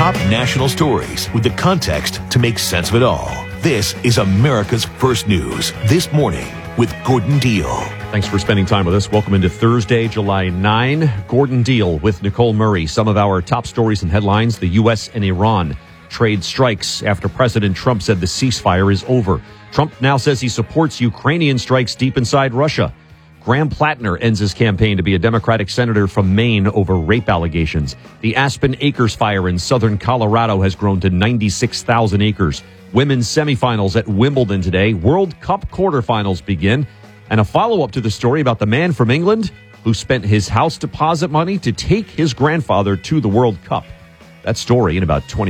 top national stories with the context to make sense of it all. This is America's First News This Morning with Gordon Deal. Thanks for spending time with us. Welcome into Thursday, July 9. Gordon Deal with Nicole Murray. Some of our top stories and headlines. The U.S. and Iran trade strikes after President Trump said the ceasefire is over. Trump now says he supports Ukrainian strikes deep inside Russia. Graham Plattner ends his campaign to be a Democratic senator from Maine over rape allegations. The Aspen Acres fire in southern Colorado has grown to 96,000 acres. Women's semifinals at Wimbledon today. World Cup quarterfinals begin. And a follow-up to the story about the man from England who spent his house deposit money to take his grandfather to the World Cup. That story in about 20